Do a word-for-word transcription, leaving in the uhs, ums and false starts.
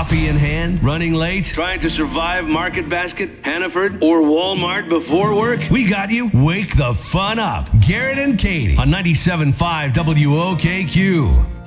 Coffee in hand? Running late? Trying to survive Market Basket, Hannaford, or Walmart before work? We got you. Wake the fun up. Garrett and Katie on ninety-seven point five W O K Q.